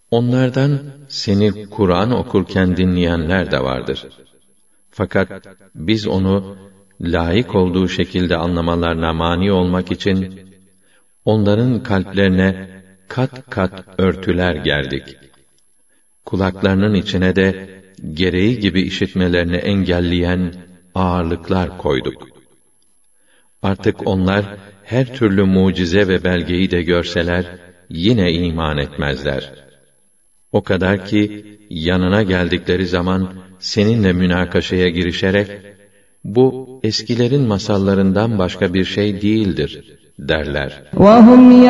Onlardan seni Kur'an okurken dinleyenler de vardır. Fakat biz onu layık olduğu şekilde anlamalarına mani olmak için onların kalplerine kat kat örtüler gerdik. Kulaklarının içine de gereği gibi işitmelerini engelleyen ağırlıklar koyduk. Artık onlar her türlü mucize ve belgeyi de görseler yine iman etmezler. O kadar ki yanına geldikleri zaman seninle münakaşaya girişerek bu eskilerin masallarından başka bir şey değildir derler.